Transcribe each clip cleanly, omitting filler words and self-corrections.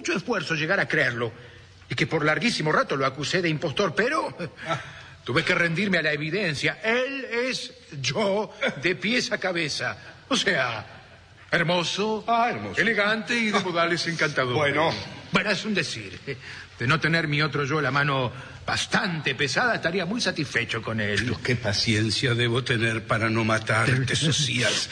mucho esfuerzo llegar a creerlo. Y que por larguísimo rato lo acusé de impostor, pero tuve que rendirme a la evidencia. Él es yo de pies a cabeza. O sea, hermoso, hermoso, elegante y de modales encantadores. Bueno, es un decir. De no tener mi otro yo la mano bastante pesada, estaría muy satisfecho con él. Pero qué paciencia debo tener para no matarte, Socias.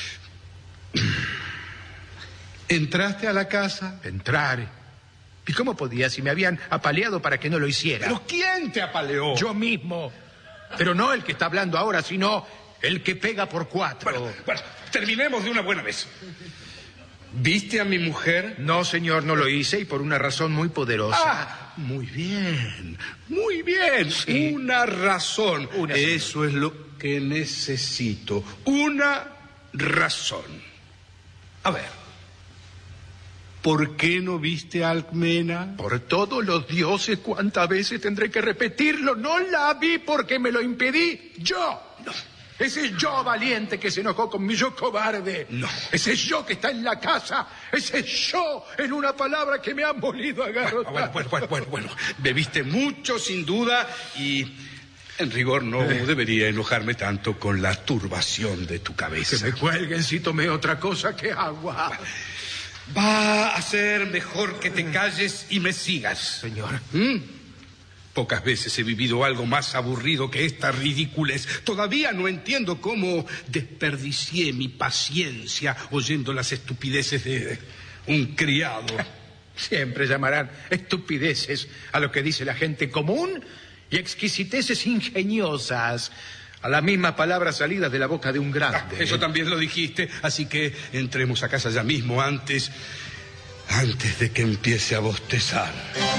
¿Entraste a la casa? ¿Entrar? ¿Y cómo podía si me habían apaleado para que no lo hiciera? ¿Pero quién te apaleó? Yo mismo. Pero no el que está hablando ahora, sino el que pega por 4. Bueno, terminemos de una buena vez. ¿Viste a mi mujer? No, señor, no lo hice y por una razón muy poderosa. Muy bien, muy bien. Sí. Una razón. Eso es lo que necesito. Una razón. A ver. ¿Por qué no viste a Alcmena? Por todos los dioses, ¿cuántas veces tendré que repetirlo? No la vi porque me lo impedí yo. No. Ese yo valiente que se enojó con mi yo cobarde. No. Ese yo que está en la casa. Ese yo, en una palabra que me ha molido a garrotar. Bueno. Bebiste mucho, sin duda, y en rigor no debería enojarme tanto con la turbación de tu cabeza. Que me cuelguen si tomé otra cosa que agua. Va a ser mejor que te calles y me sigas. Señor. Pocas veces he vivido algo más aburrido que esta ridiculez. Todavía no entiendo cómo desperdicié mi paciencia oyendo las estupideces de un criado. Siempre llamarán estupideces a lo que dice la gente común y exquisiteces ingeniosas a las mismas palabras salidas de la boca de un grande. Eso también lo dijiste, así que entremos a casa ya mismo antes de que empiece a bostezar.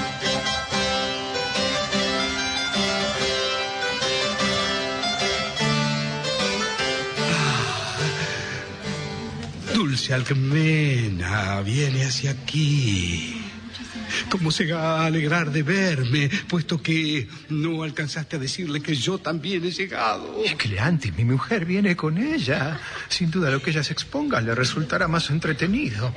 Dulce Alcmena, viene hacia aquí. ¿Cómo se va a alegrar de verme, puesto que no alcanzaste a decirle que yo también he llegado? Es que Cleantis, mi mujer, viene con ella. Sin duda lo que ella se exponga le resultará más entretenido.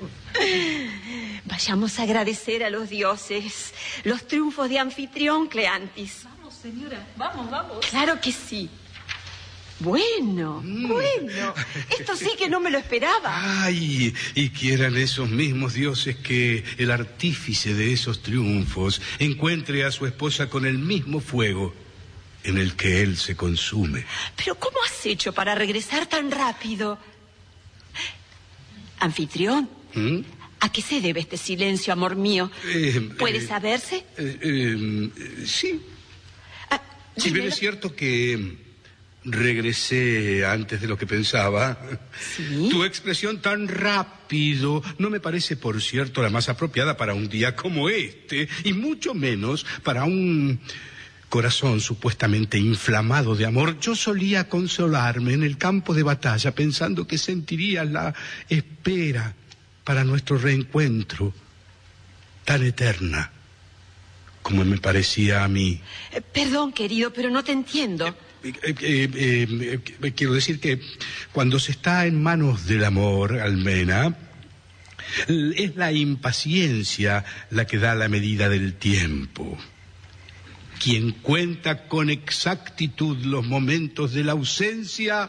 Vayamos a agradecer a los dioses los triunfos de Anfitrión, Cleantis. Vamos, señora, vamos. Claro que sí. Bueno, esto sí que no me lo esperaba. Ay, y quieran esos mismos dioses que el artífice de esos triunfos encuentre a su esposa con el mismo fuego en el que él se consume. Pero ¿cómo has hecho para regresar tan rápido? Anfitrión, ¿a qué se debe este silencio, amor mío? ¿Puede saberse? Sí. Si bien es cierto que regresé antes de lo que pensaba. ¿Sí? Tu expresión tan rápido no me parece, por cierto, la más apropiada para un día como este, y mucho menos para un corazón supuestamente inflamado de amor. Yo solía consolarme en el campo de batalla pensando que sentiría la espera para nuestro reencuentro tan eterna como me parecía a mí. Perdón, querido, pero no te entiendo. Quiero decir que cuando se está en manos del amor, Almena, es la impaciencia la que da la medida del tiempo. Quien cuenta con exactitud los momentos de la ausencia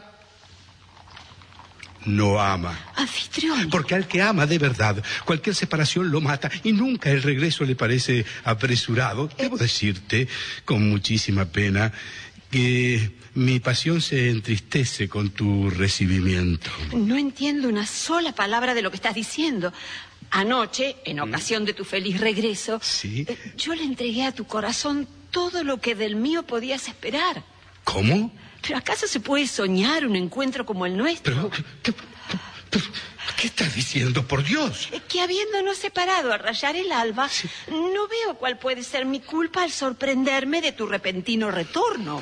no ama. Anfitrión. Porque al que ama de verdad, cualquier separación lo mata y nunca el regreso le parece apresurado. Debo decirte, con muchísima pena, que mi pasión se entristece con tu recibimiento. No entiendo una sola palabra de lo que estás diciendo. Anoche, en ocasión de tu feliz regreso, ¿sí? Yo le entregué a tu corazón todo lo que del mío podías esperar. ¿Cómo? ¿Pero acaso se puede soñar un encuentro como el nuestro? ¿Qué estás diciendo, por Dios? Que habiéndonos separado al rayar el alba, sí, no veo cuál puede ser mi culpa al sorprenderme de tu repentino retorno.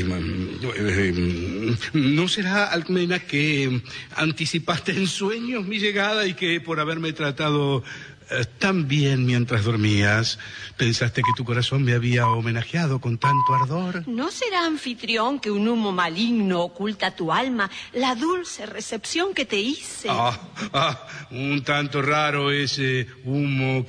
¿No será, Alcmena, que anticipaste en sueños mi llegada y que por haberme tratado tan bien mientras dormías, pensaste que tu corazón me había homenajeado con tanto ardor? ¿No será, Anfitrión, que un humo maligno oculta a tu alma la dulce recepción que te hice? Un tanto raro ese humo